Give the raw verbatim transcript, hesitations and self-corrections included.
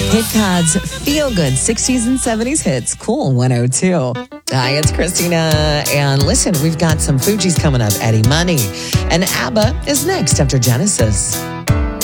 Kid Cod's Feel Good sixties and seventies hits. Cool one oh two. Hi, it's Christina. And listen, we've got some Fugees coming up. Eddie Money. And ABBA is next after Genesis.